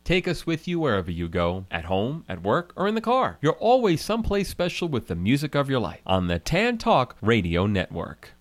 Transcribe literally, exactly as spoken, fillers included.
Take us with you wherever you go, at home, at work, or in the car. You're always someplace special with the music of your life on the Tan Talk Radio Network.